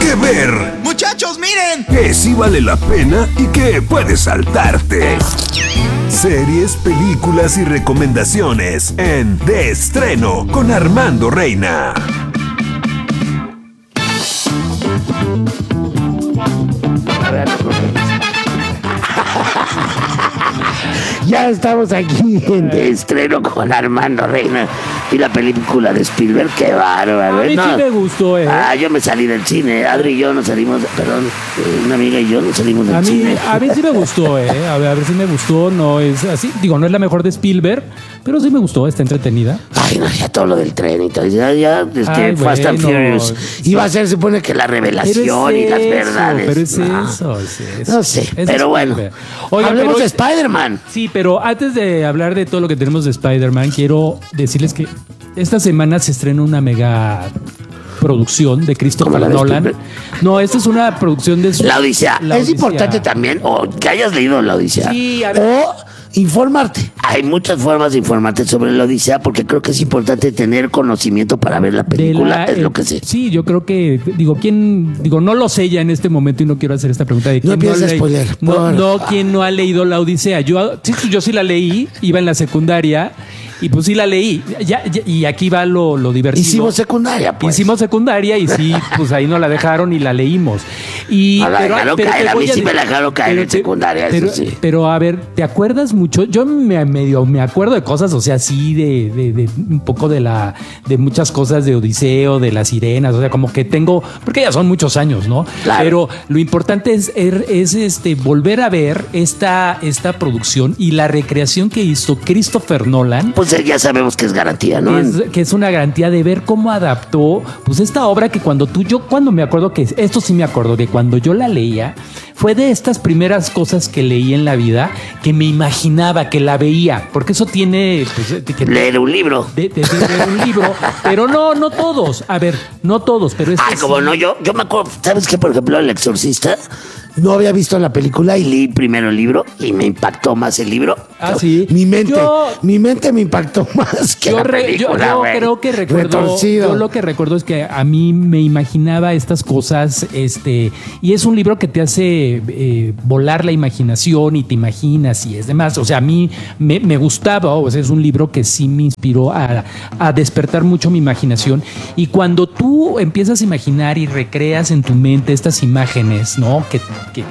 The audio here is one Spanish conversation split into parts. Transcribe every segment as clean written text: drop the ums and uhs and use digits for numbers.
que ver, ¡Muchachos, miren! que sí vale la pena y que puedes saltarte. Series, películas y recomendaciones en De Estreno con Armando Reina. Ya estamos aquí en De Estreno con Armando Reina y la película de Spielberg. ¡Qué bárbaro! A mí sí me gustó, yo me salí del cine. Adri y yo nos salimos, una amiga y yo nos salimos del cine. A mí sí me gustó, A ver si me gustó. No es así, digo, no es la mejor de Spielberg, pero sí me gustó, está entretenida. Ay, no, ya todo lo del tren y todo. Fast and Furious. Iba a ser, se supone que la revelación y las verdades. Pero es eso. No sé, pero bueno. Oiga, hablemos de Spider-Man. Sí, pero antes de hablar de todo lo que tenemos de Spider-Man, quiero decirles que esta semana se estrena una mega producción de Christopher Nolan. No, esta es una producción de La Odisea. Es importante también que hayas leído La Odisea. Sí, a ver. O informarte. Hay muchas formas de informarte sobre La Odisea porque creo que es importante tener conocimiento para ver la película, es lo que sé. Sí, yo creo que, no lo sé ya en este momento y no quiero hacer esta pregunta de quién spoiler. ¿Quién no ha leído La Odisea? Yo sí la leí, iba en la secundaria. Y pues sí la leí. Y aquí va lo divertido. Hicimos secundaria, pues. Hicimos secundaria y sí, pues ahí nos la dejaron y la leímos. A mí sí me la dejaron caer en secundaria, eso sí. Pero a ver, ¿te acuerdas mucho? Yo me acuerdo de cosas, o sea, sí, de un poco de muchas cosas de Odiseo, de las sirenas, o sea, como que tengo, porque ya son muchos años, ¿no? Claro. Pero lo importante es volver a ver esta producción y la recreación que hizo Christopher Nolan. Pues ya sabemos que es garantía, ¿no? Que es una garantía de ver cómo adaptó pues esta obra que cuando me acuerdo que esto sí me acuerdo que cuando yo la leía fue de estas primeras cosas que leí en la vida que me imaginaba que la veía, porque eso tiene leer un libro. De leer un libro, pero no todos. A ver, no todos, pero como no, yo me acuerdo, ¿sabes qué? Por ejemplo, El Exorcista. No había visto la película y leí primero el libro y me impactó más el libro. Ah, sí. Mi mente me impactó más que la película. Yo creo que recuerdo. Yo lo que recuerdo es que a mí me imaginaba estas cosas, y es un libro que te hace volar la imaginación y te imaginas y es demás. O sea, a mí me gustaba, o sea, es un libro que sí me inspiró a despertar mucho mi imaginación. Y cuando tú empiezas a imaginar y recreas en tu mente estas imágenes, ¿no? Que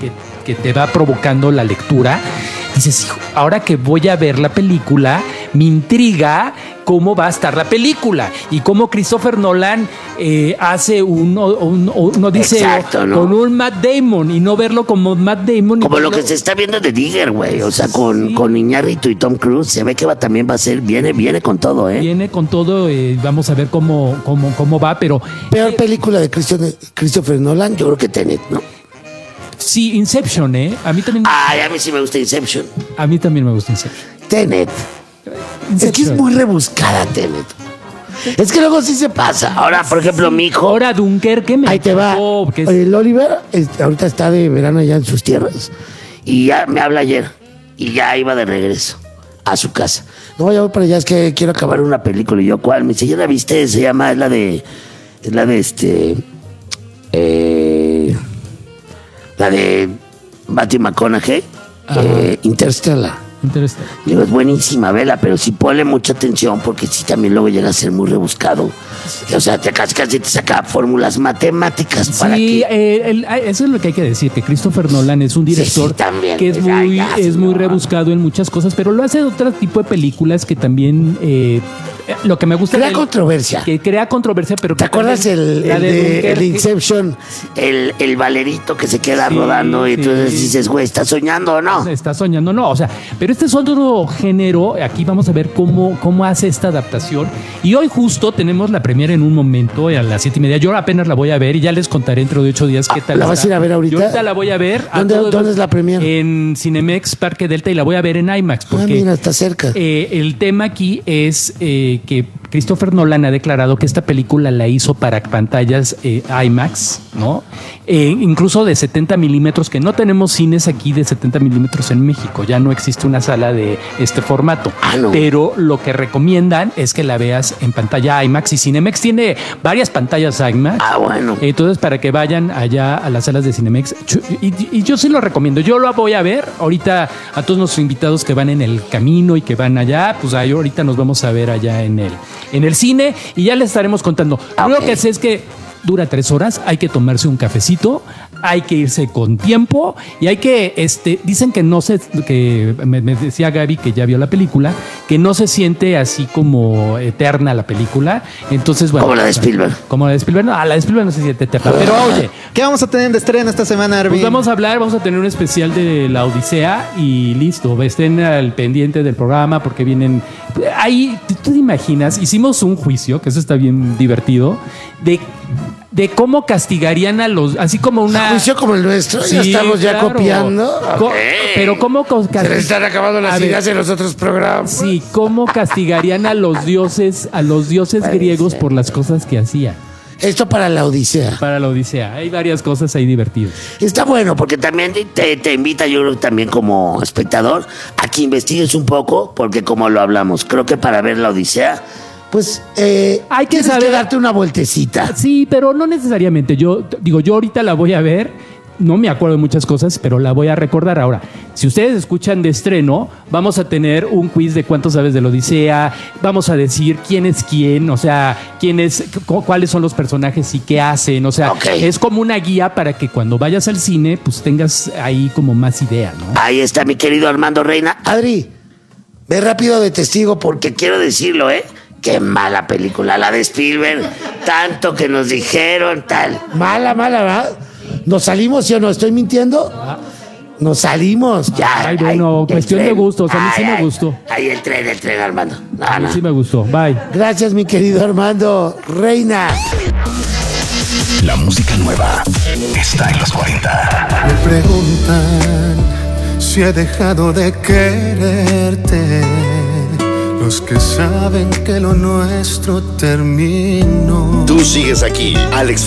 te va provocando la lectura, dices, hijo, ahora que voy a ver la película, me intriga cómo va a estar la película y cómo Christopher Nolan hace un Odiseo. Exacto, ¿no? Con un Matt Damon y no verlo como Matt Damon. Como lo que se está viendo de Digger, güey. O sea, con Iñárritu y Tom Cruise, se ve que también va a ser, viene con todo, ¿eh? Viene con todo, vamos a ver cómo va, pero... Peor película de Christopher Nolan, yo creo que Tenet, ¿no? Sí, Inception, A mí también... Ay, a mí sí me gusta Inception. A mí también me gusta Inception. Tenet. Es que es muy rebuscada, Tenet. Es que luego sí se pasa. Ahora, por ejemplo, mi hijo... Ahora Dunkerque me... Ahí te va. El Oliver ahorita está de verano allá en sus tierras. Y ya me habla ayer. Y ya iba de regreso a su casa. No, ya voy para allá, es que quiero acabar una película. Y yo, ¿cuál? Me dice, ¿ya la viste? Se llama, es la de Matthew McConaughey, Interstellar. Digo, es buenísima, vela, pero sí ponle mucha atención porque sí también luego llega a ser muy rebuscado. O sea, casi te saca fórmulas matemáticas para que... eso es lo que hay que decir, que Christopher Nolan es un director que es muy rebuscado en muchas cosas, pero lo hace de otro tipo de películas que también... lo que me gusta crea controversia. Que crea controversia, pero ¿te acuerdas el Inception? El valerito que se queda rodando y entonces dices, güey, ¿estás soñando o no? Está soñando, no. O sea, pero este es otro género. Aquí vamos a ver cómo hace esta adaptación. Y hoy justo tenemos la premiere en un momento a las 7:30. Yo apenas la voy a ver y ya les contaré dentro de 8 días qué tal. ¿La vas a ir a ver ahorita? Yo ahorita la voy a ver. ¿Dónde es la premiere? En Cinemex Parque Delta y la voy a ver en IMAX. Porque mira, está cerca. El tema aquí es que Christopher Nolan ha declarado que esta película la hizo para pantallas IMAX, ¿no? Incluso de 70 milímetros, que no tenemos cines aquí de 70 milímetros en México. Ya no existe una sala de este formato. No. Pero lo que recomiendan es que la veas en pantalla IMAX, y Cinemex tiene varias pantallas IMAX. Bueno. Entonces, para que vayan allá a las salas de Cinemex. Y yo sí lo recomiendo. Yo lo voy a ver ahorita a todos nuestros invitados que van en el camino y que van allá. Pues ahí ahorita nos vamos a ver allá en el cine y ya les estaremos contando. Lo que sé es que dura 3 horas, hay que tomarse un cafecito, hay que irse con tiempo y hay que, dicen que no se, que me decía Gaby que ya vio la película, que no se siente así como eterna la película. Entonces, bueno. Como la de Spielberg. Como la de Spielberg. No, la de Spielberg no se siente eterna. Pero oye, ¿qué vamos a tener de estreno esta semana, Arvin? Pues vamos a tener un especial de la Odisea y listo. Estén al pendiente del programa porque vienen. Ahí, tú te imaginas, hicimos un juicio, que eso está bien divertido, de cómo castigarían a los, así como una... Juicio como el nuestro, sí, ya estamos ya copiando. Pero cómo se les están acabando las ideas en los otros programas. Sí, cómo castigarían a los dioses griegos por las cosas que hacían. Esto para la Odisea. Para la Odisea. Hay varias cosas ahí divertidas. Está bueno, porque también te invita, yo creo, también como espectador, a que investigues un poco, porque como lo hablamos, creo que para ver la Odisea, pues hay que saber darte una vueltecita. Sí, pero no necesariamente. Yo ahorita la voy a ver. No me acuerdo de muchas cosas, pero la voy a recordar ahora. Si ustedes escuchan de estreno, vamos a tener un quiz de cuánto sabes de la Odisea. Vamos a decir quién es quién, o sea, cuáles son los personajes y qué hacen. O sea, es como una guía para que cuando vayas al cine, pues tengas ahí como más idea, ¿no? Ahí está mi querido Armando Reina. Adri, ve rápido de testigo porque quiero decirlo, qué mala película la de Spielberg. Tanto que nos dijeron, tal. Mala, ¿verdad? ¿Nos salimos, sí o no? ¿Estoy mintiendo? Nos salimos, ya. Ay, bueno, cuestión de gustos. A mí sí me gustó. Ahí el tren, Armando. A mí sí me gustó. Bye. Gracias, mi querido Armando Reina. La música nueva está en los 40. Me preguntan si he dejado de quererte. Los que saben que lo nuestro terminó. Tú sigues aquí, Alex